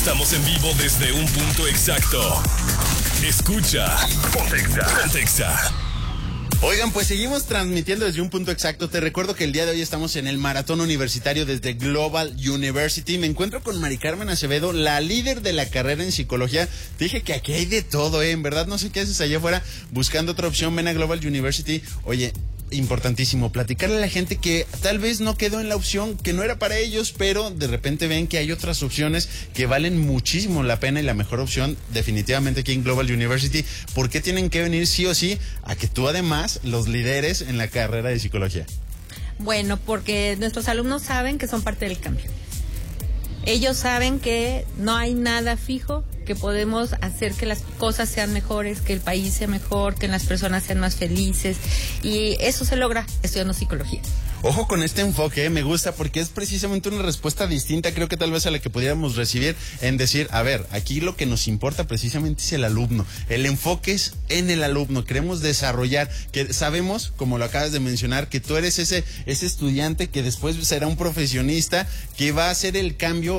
Estamos en vivo desde un punto exacto. Escucha Pontexa. Oigan, pues seguimos transmitiendo desde un punto exacto. Te recuerdo que el día de hoy estamos en el maratón universitario desde Global University. Me encuentro con Mari Carmen Acevedo, la líder de la carrera en psicología. Te dije que aquí hay de todo, en verdad no sé qué haces allá afuera buscando otra opción. Ven a Global University. Oye, importantísimo, platicarle a la gente que tal vez no quedó en la opción, que no era para ellos, pero de repente ven que hay otras opciones que valen muchísimo la pena y la mejor opción definitivamente aquí en Global University. ¿Por qué tienen que venir sí o sí a que tú además los lideres en la carrera de psicología? Bueno, porque nuestros alumnos saben que son parte del cambio. Ellos saben que no hay nada fijo, que podemos hacer que las cosas sean mejores, que el país sea mejor, que las personas sean más felices, y eso se logra estudiando psicología. Ojo con este enfoque, me gusta porque es precisamente una respuesta distinta, creo que tal vez a la que pudiéramos recibir, en decir, a ver, aquí lo que nos importa precisamente es el alumno, el enfoque es en el alumno, queremos desarrollar, que sabemos, como lo acabas de mencionar, que tú eres ese estudiante que después será un profesionista, que va a hacer el cambio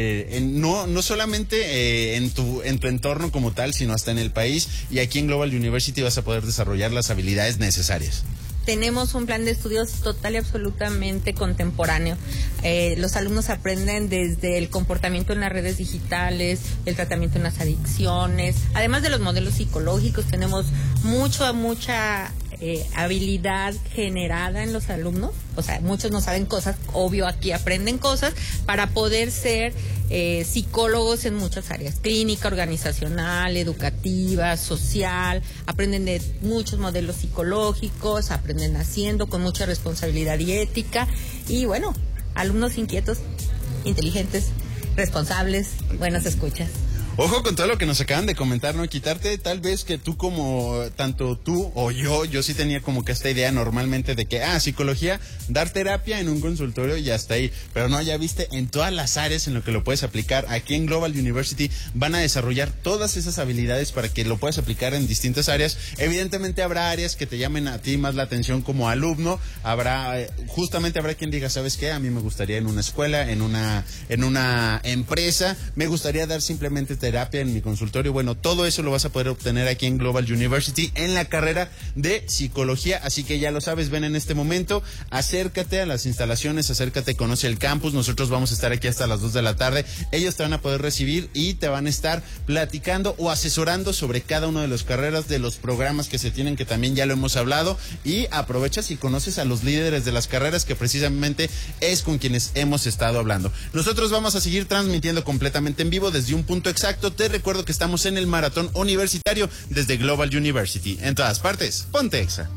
no solamente en tu entorno como tal, sino hasta en el país, y aquí en Global University vas a poder desarrollar las habilidades necesarias. Tenemos un plan de estudios total y absolutamente contemporáneo. Los alumnos aprenden desde el comportamiento en las redes digitales, el tratamiento en las adicciones, además de los modelos psicológicos. Tenemos mucha habilidad generada en los alumnos. O sea, muchos no saben cosas, obvio aquí aprenden cosas para poder ser psicólogos en muchas áreas, clínica, organizacional, educativa, social. Aprenden de muchos modelos psicológicos, aprenden haciendo con mucha responsabilidad y ética. Y bueno, alumnos inquietos, inteligentes, responsables, buenas escuchas. Ojo con todo lo que nos acaban de comentar, ¿no? Quitarte tal vez que tú tanto tú o yo sí tenía como que esta idea normalmente de que, psicología, dar terapia en un consultorio y hasta ahí. Pero no, ya viste, en todas las áreas en lo que lo puedes aplicar. Aquí en Global University van a desarrollar todas esas habilidades para que lo puedas aplicar en distintas áreas. Evidentemente habrá áreas que te llamen a ti más la atención como alumno. Justamente habrá quien diga, ¿sabes qué? A mí me gustaría en una escuela, en una empresa, me gustaría dar simplemente terapia en mi consultorio. Bueno, todo eso lo vas a poder obtener aquí en Global University en la carrera de psicología, así que ya lo sabes, ven en este momento, acércate a las instalaciones, acércate, conoce el campus. Nosotros vamos a estar aquí hasta las 2 de la tarde, ellos te van a poder recibir y te van a estar platicando o asesorando sobre cada una de las carreras, de los programas que se tienen, que también ya lo hemos hablado, y aprovechas y conoces a los líderes de las carreras, que precisamente es con quienes hemos estado hablando. Nosotros vamos a seguir transmitiendo completamente en vivo desde un punto exacto. Te recuerdo que estamos en el maratón universitario desde Global University. En todas partes, Pontexa.